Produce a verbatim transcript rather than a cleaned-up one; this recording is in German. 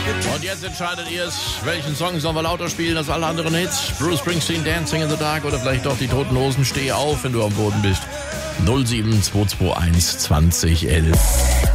Und jetzt entscheidet ihr es, welchen Song sollen wir lauter spielen als alle anderen Hits? Bruce Springsteen, Dancing in the Dark oder vielleicht doch die Toten Hosen, Steh auf, wenn du am Boden bist. null sieben zwei zwei eins zwanzig elf.